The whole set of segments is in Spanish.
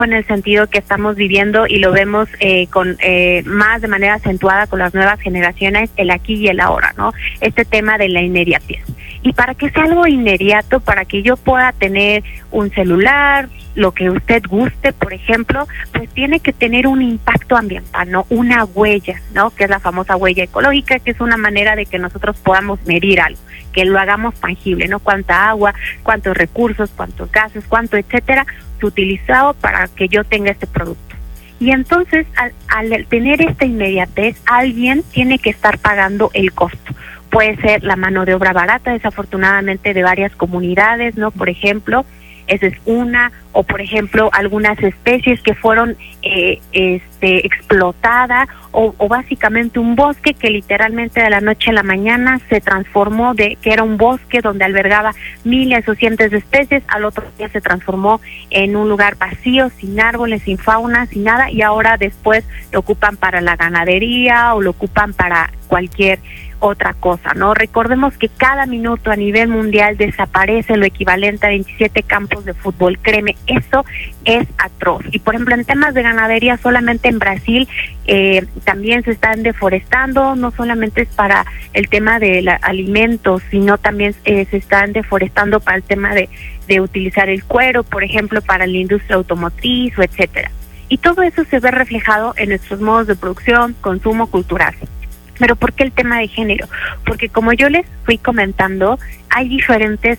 en el sentido que estamos viviendo y lo vemos con más de manera acentuada con las nuevas generaciones, el aquí y el ahora, ¿no? Este tema de la inmediatez. Y para que sea algo inmediato, para que yo pueda tener un celular, lo que usted guste, por ejemplo, pues tiene que tener un impacto ambiental, ¿no? Una huella, ¿no? Que es la famosa huella ecológica, que es una manera de que nosotros podamos medir algo, que lo hagamos tangible, ¿no? Cuánta agua, cuántos recursos, cuántos gases, cuánto, etcétera, se utilizado para que yo tenga este producto. Y entonces, al tener esta inmediatez, alguien tiene que estar pagando el costo. Puede ser la mano de obra barata, desafortunadamente, de varias comunidades, ¿no? Por ejemplo, esa es una, o por ejemplo, algunas especies que fueron explotadas, o básicamente un bosque que literalmente de la noche a la mañana se transformó que era un bosque donde albergaba miles o cientos de especies, al otro día se transformó en un lugar vacío, sin árboles, sin fauna, sin nada, y ahora después lo ocupan para la ganadería o lo ocupan para cualquier otra cosa, ¿no? Recordemos que cada minuto a nivel mundial desaparece lo equivalente a 27 campos de fútbol. Créeme, eso es atroz. Y por ejemplo, en temas de ganadería, solamente en Brasil también se están deforestando, no solamente es para el tema de alimentos, sino también se están deforestando para el tema de utilizar el cuero, por ejemplo, para la industria automotriz o etcétera. Y todo eso se ve reflejado en nuestros modos de producción, consumo cultural. Pero ¿por qué el tema de género? Porque como yo les fui comentando, hay diferentes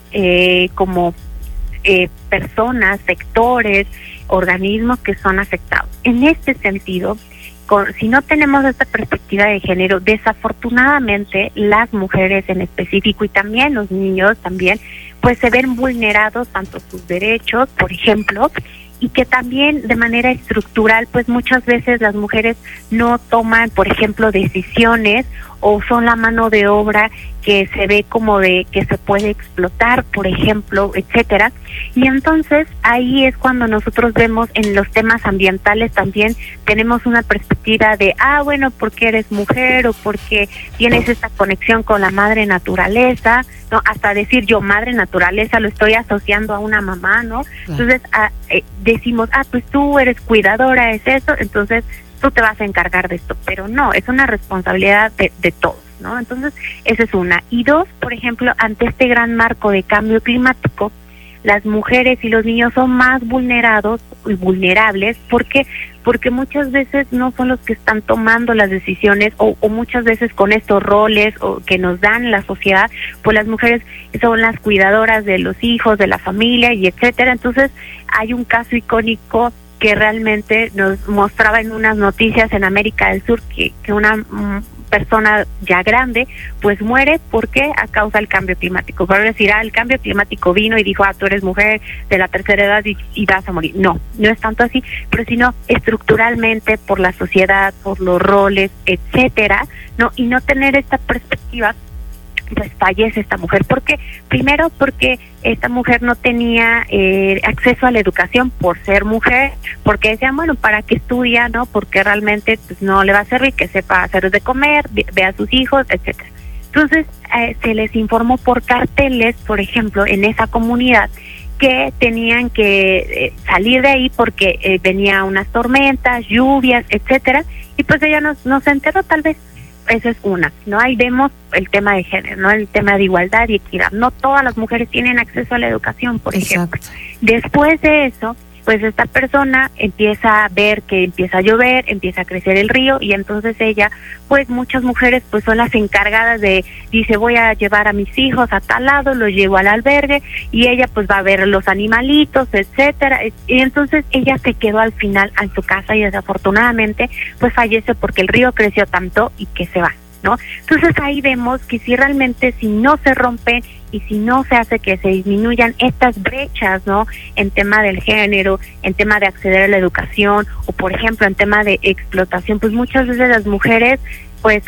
personas, sectores, organismos que son afectados. En este sentido, si no tenemos esta perspectiva de género, desafortunadamente las mujeres en específico y también los niños también, pues se ven vulnerados tanto sus derechos, por ejemplo, y que también de manera estructural, pues muchas veces las mujeres no toman, por ejemplo, decisiones o son la mano de obra que se ve como de que se puede explotar, por ejemplo, etcétera. Y entonces ahí es cuando nosotros vemos en los temas ambientales también tenemos una perspectiva de, bueno, porque eres mujer o porque tienes esta conexión con la madre naturaleza, ¿no? Hasta decir yo madre naturaleza lo estoy asociando a una mamá, ¿no? Entonces decimos, pues tú eres cuidadora, es eso, entonces tú te vas a encargar de esto, pero no, es una responsabilidad de todos, ¿no? Entonces, esa es una. Y dos, por ejemplo, ante este gran marco de cambio climático, las mujeres y los niños son más vulnerados y vulnerables, porque muchas veces no son los que están tomando las decisiones o muchas veces con estos roles que nos dan la sociedad, pues las mujeres son las cuidadoras de los hijos, de la familia y etcétera. Entonces, hay un caso icónico que realmente nos mostraba en unas noticias en América del Sur que una persona ya grande pues muere porque a causa del cambio climático. Por decir, el cambio climático vino y dijo, tú eres mujer de la tercera edad y vas a morir. No es tanto así, pero sino estructuralmente por la sociedad, por los roles, etcétera, ¿no? Y no tener esta perspectiva, pues fallece esta mujer. ¿Por qué? Primero porque esta mujer no tenía acceso a la educación por ser mujer, porque decían, bueno, ¿para qué estudia? ¿No? Porque realmente pues no le va a servir, que sepa hacer de comer, ve a sus hijos, etcétera. Entonces, se les informó por carteles, por ejemplo, en esa comunidad, que tenían que salir de ahí porque venía unas tormentas, lluvias, etcétera, y pues ella no se enteró tal vez. Esa es una, ¿no? Ahí vemos el tema de género, ¿no? El tema de igualdad y equidad. No todas las mujeres tienen acceso a la educación, por ejemplo. Después de eso, pues esta persona empieza a ver que empieza a llover, empieza a crecer el río, y entonces ella, pues muchas mujeres pues son las encargadas dice, voy a llevar a mis hijos a tal lado, los llevo al albergue, y ella pues va a ver los animalitos, etcétera, y entonces ella se quedó al final en su casa y desafortunadamente pues fallece porque el río creció tanto y que se va, ¿no? Entonces ahí vemos que si realmente si no se rompen y si no se hace que se disminuyan estas brechas, ¿no? En tema del género, en tema de acceder a la educación o por ejemplo en tema de explotación, pues muchas veces las mujeres pues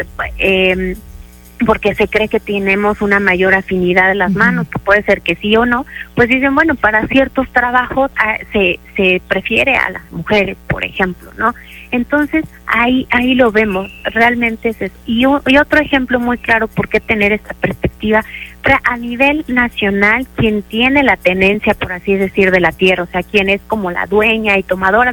porque se cree que tenemos una mayor afinidad de las manos, que puede ser que sí o no, pues dicen, bueno, para ciertos trabajos se prefiere a las mujeres, por ejemplo, ¿no? Entonces, ahí lo vemos, realmente es eso. Y otro ejemplo muy claro por qué tener esta perspectiva, Pero a nivel nacional, quien tiene la tenencia, por así decir, de la tierra, o sea, quien es como la dueña y tomadora